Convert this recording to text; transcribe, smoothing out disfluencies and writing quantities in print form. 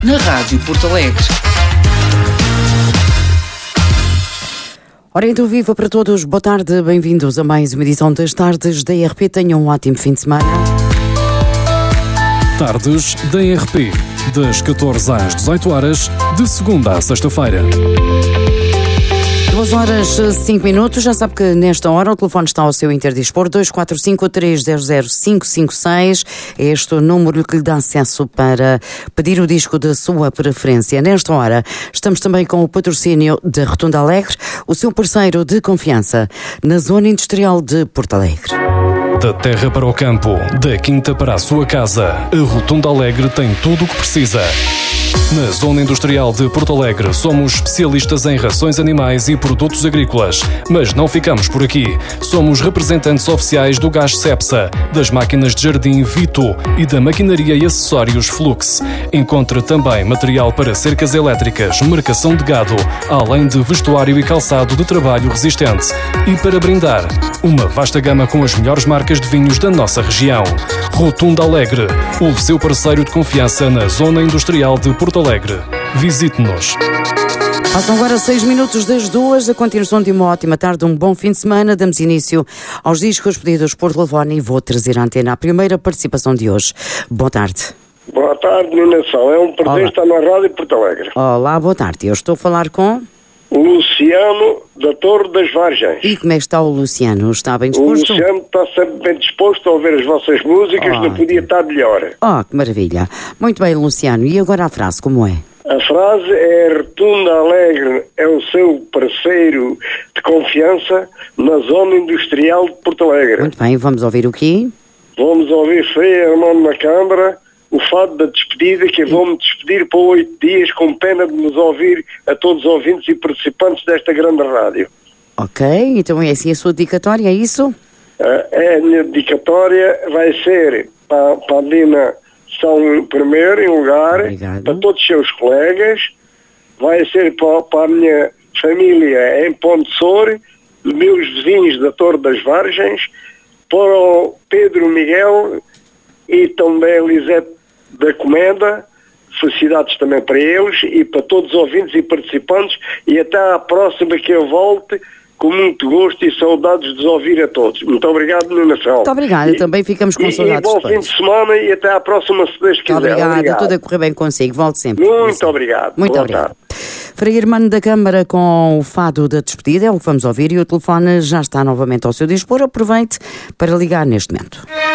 na Rádio Porto Alegre. Ora, então, viva para todos, boa tarde, bem-vindos a mais uma edição das Tardes da ERP. Tenham um ótimo fim de semana. Tardes da ERP, das 14 às 18 horas, de segunda a sexta-feira. 2 horas 5 minutos, já sabe que nesta hora o telefone está ao seu interdispor, 245-300-556, é este o número que lhe dá acesso para pedir o disco da sua preferência. Nesta hora estamos também com o patrocínio da Rotunda Alegre, o seu parceiro de confiança na zona industrial de Porto Alegre. Da terra para o campo, da quinta para a sua casa, a Rotunda Alegre tem tudo o que precisa. Na Zona Industrial de Porto Alegre somos especialistas em rações animais e produtos agrícolas, mas não ficamos por aqui. Somos representantes oficiais do gás Cepsa, das máquinas de jardim Vito e da maquinaria e acessórios Flux. Encontre também material para cercas elétricas, marcação de gado, além de vestuário e calçado de trabalho resistente. E para brindar, uma vasta gama com as melhores marcas de vinhos da nossa região. Rotunda Alegre, o seu parceiro de confiança na Zona Industrial de Porto Alegre. Visite-nos. Passam agora 6 minutos das 2, a continuação de uma ótima tarde, um bom fim de semana. Damos início aos discos pedidos por telefone e vou trazer à antena a primeira participação de hoje. Boa tarde. Boa tarde, Nação. É um prazer estar na Rádio Porto Alegre. Olá, boa tarde. Eu estou a falar com... Luciano, da Torre das Vargens. E como é que está o Luciano? Está bem disposto? O Luciano está sempre bem disposto a ouvir as vossas músicas, não podia estar melhor. Oh, que maravilha. Muito bem, Luciano. E agora a frase, como é? A frase é: Rotunda Alegre é o seu parceiro de confiança na Zona Industrial de Porto Alegre. Muito bem, vamos ouvir o quê? Vamos ouvir Frei Armando na Câmara, o fado da despedida, que vou-me despedir por 8 dias, com pena de nos ouvir a todos os ouvintes e participantes desta grande rádio. Ok, então é assim a sua dedicatória, é isso? A minha dedicatória vai ser para a Dina São Primeiro, em lugar, Obrigado. Para todos os seus colegas, vai ser para a minha família em Ponte Sor, meus vizinhos da Torre das Vargens, para o Pedro Miguel e também a Elisete da Comenda. Felicidades também para eles e para todos os ouvintes e participantes, e até à próxima que eu volte, com muito gosto e saudades de os ouvir a todos. Muito obrigado, Nação. Muito obrigada, também ficamos com saudades. E bom fim de semana e até à próxima, se Deus quiser. Obrigada, tudo a correr bem consigo, volte sempre. Muito obrigado. Muito obrigado. Frei Armando da Câmara com o fado da despedida, é o que vamos ouvir, e o telefone já está novamente ao seu dispor. Aproveite para ligar neste momento.